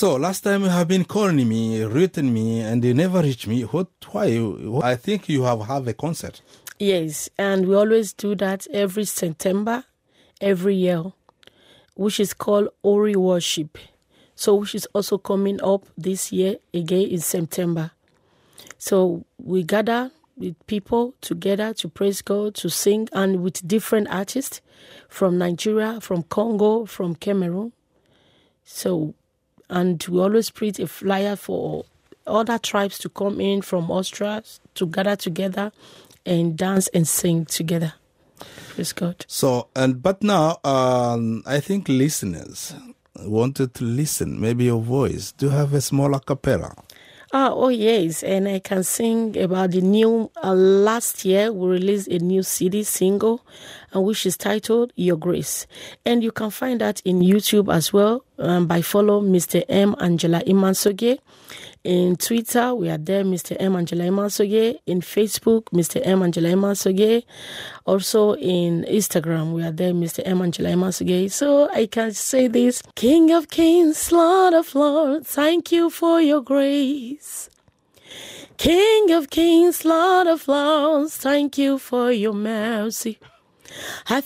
So last time you have been calling me, written me, and you never reach me. Why? I think you have a concert. Yes, and we always do that every September, every year, which is called Ori Worship. So which is also coming up this year again in September. So we gather with people together to praise God, to sing, and with different artists from Nigeria, from Congo, from Cameroon. So, and we always print a flyer for other tribes to come in from Austria to gather together and dance and sing together. Praise God. So, but now, I think listeners wanted to listen, maybe your voice. Do you have a small a cappella? Oh, yes, and I can sing about the new, last year we released a new CD single, which is titled Your Grace. And you can find that in YouTube as well by follow Mr. M. Angela Imansoge. In Twitter, we are there, Mr. M. Angela Imansoge. In Facebook, Mr. M. Angela Imansoge. Also in Instagram, we are there, Mr. M. Angela Imansoge. So I can say this: King of Kings, Lord of Lords, thank you for your grace. King of Kings, Lord of Lords, thank you for your mercy. I